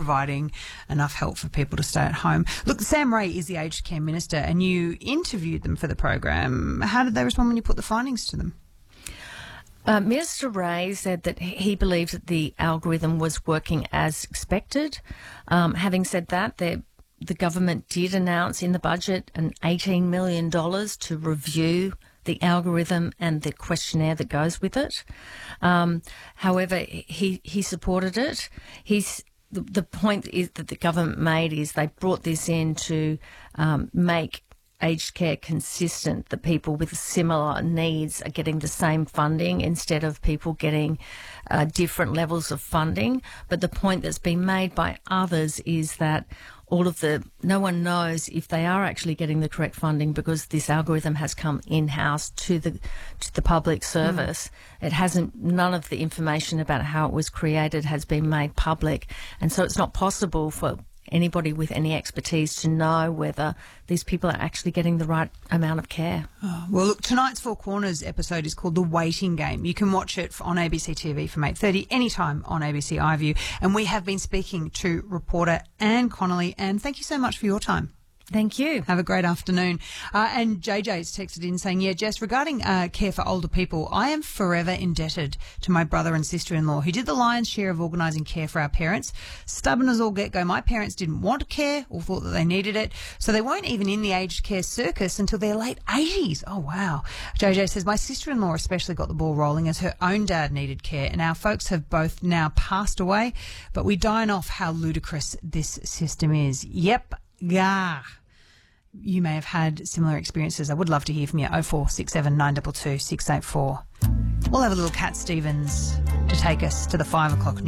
providing enough help for people to stay at home. Look, Sam Ray is the Aged Care Minister, and you interviewed them for the program. How did they respond when you put the findings to them? Minister Ray said that he believes that the algorithm was working as expected. Having said that, the government did announce in the budget an $18 million to review the algorithm and the questionnaire that goes with it. However, he supported it. The point is that the government made is they brought this in to make aged care consistent, that people with similar needs are getting the same funding instead of people getting different levels of funding. But the point that's been made by others is that no one knows if they are actually getting the correct funding because this algorithm has come in-house to the public service. None of the information about how it was created has been made public, and so it's not possible for anybody with any expertise to know whether these people are actually getting the right amount of care. Oh, well, look, tonight's Four Corners episode is called The Waiting Game. You can watch it on ABC TV from 8:30, anytime on ABC iView. And we have been speaking to reporter Anne Connolly. Anne, thank you so much for your time. Thank you. Have a great afternoon. And JJ's texted in saying, Jess, regarding care for older people, I am forever indebted to my brother and sister-in-law who did the lion's share of organising care for our parents. Stubborn as all get-go, my parents didn't want care or thought that they needed it, so they weren't even in the aged care circus until their late 80s. Oh, wow. JJ says, my sister-in-law especially got the ball rolling as her own dad needed care, and our folks have both now passed away, but we dine off how ludicrous this system is. Yep. Yeah. You may have had similar experiences. I would love to hear from you. 0467 922 684. We'll have a little Cat Stevens to take us to the 5 o'clock